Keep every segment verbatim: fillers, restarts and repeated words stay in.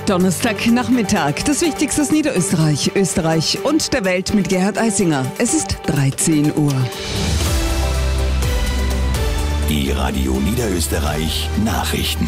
Donnerstagnachmittag. Das Wichtigste aus Niederösterreich, Österreich und der Welt mit Gerhard Eisinger. Es ist dreizehn Uhr. Die Radio Niederösterreich Nachrichten.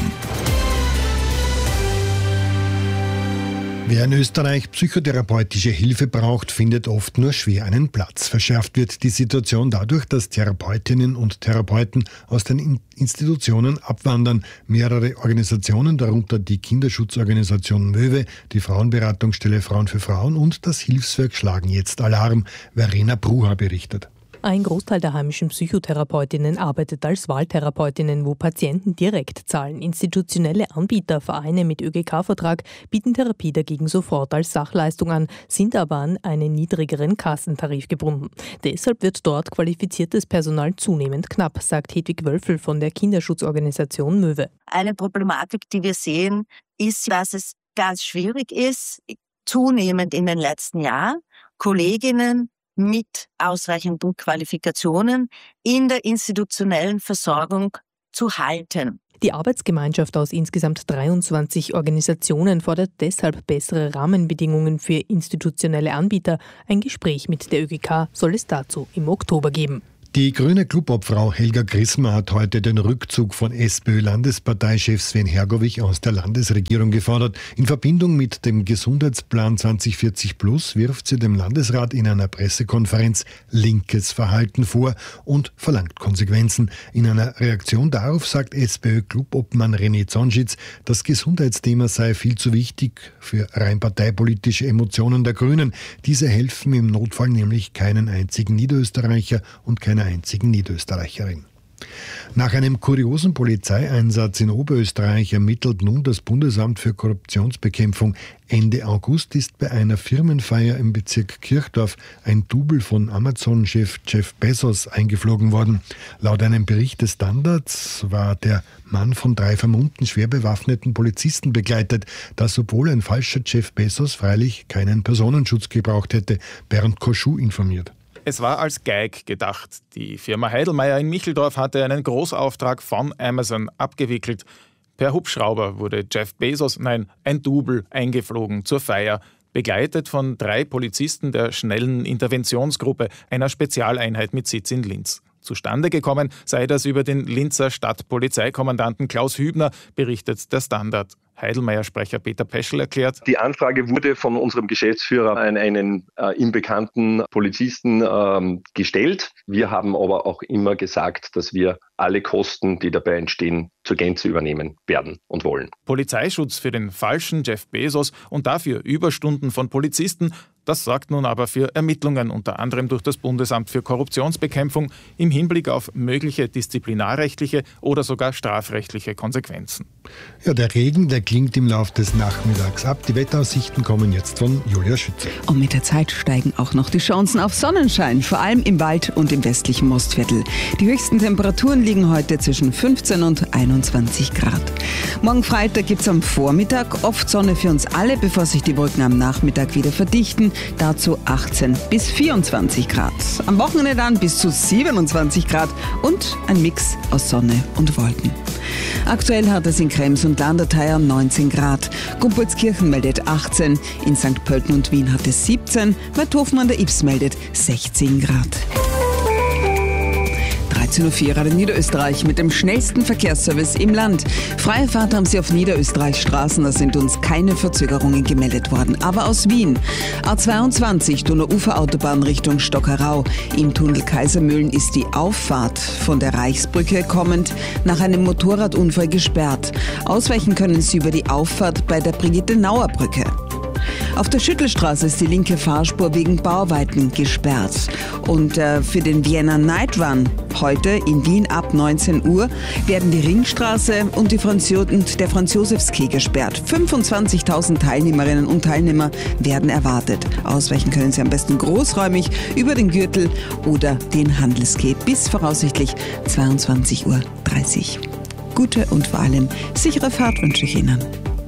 Wer in Österreich psychotherapeutische Hilfe braucht, findet oft nur schwer einen Platz. Verschärft wird die Situation dadurch, dass Therapeutinnen und Therapeuten aus den Institutionen abwandern. Mehrere Organisationen, darunter die Kinderschutzorganisation Möwe, die Frauenberatungsstelle Frauen für Frauen und das Hilfswerk schlagen jetzt Alarm. Verena Bruha berichtet. Ein Großteil der heimischen Psychotherapeutinnen arbeitet als Wahltherapeutinnen, wo Patienten direkt zahlen. Institutionelle Anbieter, Vereine mit Ö G K-Vertrag bieten Therapie dagegen sofort als Sachleistung an, sind aber an einen niedrigeren Kassentarif gebunden. Deshalb wird dort qualifiziertes Personal zunehmend knapp, sagt Hedwig Wölfel von der Kinderschutzorganisation Möwe. Eine Problematik, die wir sehen, ist, dass es ganz schwierig ist, zunehmend in den letzten Jahren Kolleginnen mit ausreichenden Qualifikationen in der institutionellen Versorgung zu halten. Die Arbeitsgemeinschaft aus insgesamt dreiundzwanzig Organisationen fordert deshalb bessere Rahmenbedingungen für institutionelle Anbieter. Ein Gespräch mit der Ö G K soll es dazu im Oktober geben. Die grüne Clubobfrau Helga Grissmer hat heute den Rückzug von SPÖ-Landesparteichef Sven Hergovich aus der Landesregierung gefordert. In Verbindung mit dem Gesundheitsplan zwanzig vierzig plus wirft sie dem Landesrat in einer Pressekonferenz linkes Verhalten vor und verlangt Konsequenzen. In einer Reaktion darauf sagt SPÖ-Clubobmann René Zonschitz, das Gesundheitsthema sei viel zu wichtig für rein parteipolitische Emotionen der Grünen. Diese helfen im Notfall nämlich keinen einzigen Niederösterreicher und keiner einzigen Niederösterreicherin. Nach einem kuriosen Polizeieinsatz in Oberösterreich ermittelt nun das Bundesamt für Korruptionsbekämpfung. Ende August ist bei einer Firmenfeier im Bezirk Kirchdorf ein Double von Amazon-Chef Jeff Bezos eingeflogen worden. Laut einem Bericht des Standards war der Mann von drei vermummten, schwer bewaffneten Polizisten begleitet, das obwohl ein falscher Jeff Bezos freilich keinen Personenschutz gebraucht hätte, Bernd Koschuh informiert. Es war als Geig gedacht. Die Firma Heidelmeier in Micheldorf hatte einen Großauftrag von Amazon abgewickelt. Per Hubschrauber wurde Jeff Bezos, nein, ein Double, eingeflogen zur Feier, begleitet von drei Polizisten der schnellen Interventionsgruppe, einer Spezialeinheit mit Sitz in Linz. Zustande gekommen sei das über den Linzer Stadtpolizeikommandanten Klaus Hübner, berichtet der Standard. Heidelmeier-Sprecher Peter Peschel erklärt: Die Anfrage wurde von unserem Geschäftsführer an einen äh, ihm bekannten Polizisten ähm, gestellt. Wir haben aber auch immer gesagt, dass wir alle Kosten, die dabei entstehen, zur Gänze übernehmen werden und wollen. Polizeischutz für den falschen Jeff Bezos und dafür Überstunden von Polizisten, das sorgt nun aber für Ermittlungen, unter anderem durch das Bundesamt für Korruptionsbekämpfung, im Hinblick auf mögliche disziplinarrechtliche oder sogar strafrechtliche Konsequenzen. Ja, der Regen, der klingt im Laufe des Nachmittags ab. Die Wetteraussichten kommen jetzt von Julia Schütze. Und mit der Zeit steigen auch noch die Chancen auf Sonnenschein, vor allem im Wald und im westlichen Mostviertel. Die höchsten Temperaturen liegen heute zwischen fünfzehn und einundzwanzig Grad. Morgen Freitag gibt es am Vormittag oft Sonne für uns alle, bevor sich die Wolken am Nachmittag wieder verdichten. Dazu achtzehn bis vierundzwanzig Grad. Am Wochenende dann bis zu siebenundzwanzig Grad und ein Mix aus Sonne und Wolken. Aktuell hat es in Krems und Landerteier neunzehn Grad. Gumpoldskirchen meldet achtzehn, in Sankt Pölten und Wien hat es siebzehn, Weidhofen an der Ybbs meldet sechzehn Grad. dreizehn Uhr vier Radio Niederösterreich mit dem schnellsten Verkehrsservice im Land. Freie Fahrt haben Sie auf Niederösterreichs Straßen, da sind uns keine Verzögerungen gemeldet worden. Aber aus Wien, A zweiundzwanzig, Donauuferautobahn Richtung Stockerau. Im Tunnel Kaisermühlen ist die Auffahrt von der Reichsbrücke kommend nach einem Motorradunfall gesperrt. Ausweichen können Sie über die Auffahrt bei der Brigitte-Nauer-Brücke. Auf der Schüttelstraße ist die linke Fahrspur wegen Bauarbeiten gesperrt. Und äh, für den Vienna Night Run heute in Wien ab neunzehn Uhr werden die Ringstraße und, die Franz und der Franz-Josefs-Quai gesperrt. fünfundzwanzigtausend Teilnehmerinnen und Teilnehmer werden erwartet. Ausweichen können Sie am besten großräumig über den Gürtel oder den Handelsquai bis voraussichtlich zweiundzwanzig Uhr dreißig. Gute und vor allem sichere Fahrt wünsche ich Ihnen.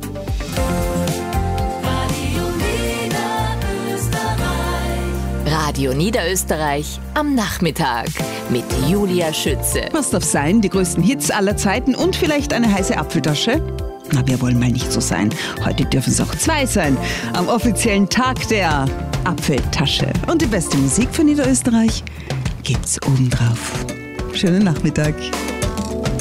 Radio Niederösterreich am Nachmittag mit Julia Schütze. Was darf sein? Die größten Hits aller Zeiten und vielleicht eine heiße Apfeltasche? Na, wir wollen mal nicht so sein. Heute dürfen es auch zwei sein. Am offiziellen Tag der Apfeltasche. Und die beste Musik von Niederösterreich gibt's obendrauf. Schönen Nachmittag.